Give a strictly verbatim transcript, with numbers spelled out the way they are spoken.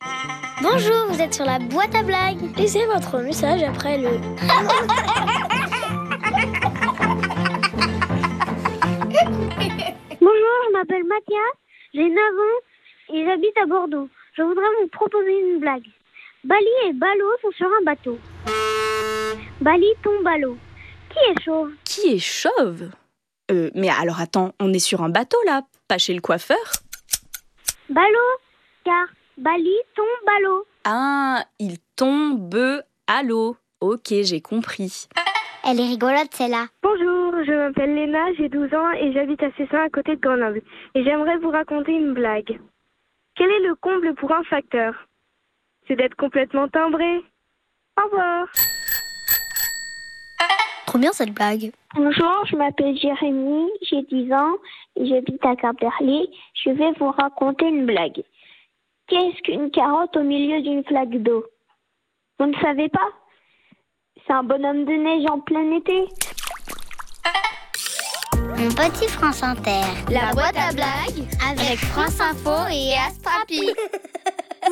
Bonjour, vous êtes sur la boîte à blagues. Laissez votre message après le... Bonjour, je m'appelle Mathias, j'ai neuf ans et j'habite à Bordeaux. Je voudrais vous proposer une blague. Bali et Ballot sont sur un bateau. Bali tombe à l'eau. Qui est chauve? Qui est chauve? Euh, mais alors attends, on est sur un bateau là, pas chez le coiffeur? Ballot, car Bali tombe à l'eau. Ah, il tombe à l'eau. Ok, j'ai compris. Elle est rigolote celle-là. Bonjour, je m'appelle Léna, j'ai douze ans et j'habite à Cessin à côté de Grenoble. Et j'aimerais vous raconter une blague. Quel est le comble pour un facteur? C'est d'être complètement timbré. Au revoir. Trop bien cette blague. Bonjour, je m'appelle Jérémy, j'ai dix ans et j'habite à Quimperlé. Je vais vous raconter une blague. Qu'est-ce qu'une carotte au milieu d'une flaque d'eau? Vous ne savez pas? C'est un bonhomme de neige en plein été. Mon petit France Inter. La boîte à blagues Avec France Info et Astrapi.